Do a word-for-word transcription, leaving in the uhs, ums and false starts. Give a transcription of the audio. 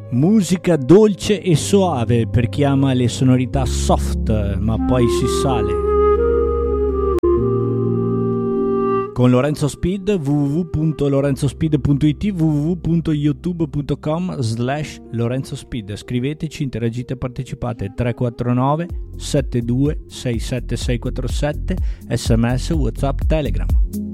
Musica dolce e soave per chi ama le sonorità soft, ma poi si sale. Con Lorenzo Speed, w w w punto lorenzospeed punto i t, w w w punto youtube punto com slash Lorenzo Speed. Scriveteci, interagite, partecipate. Tre quattro nove sette due sei sette sei quattro sette, sms, WhatsApp, Telegram.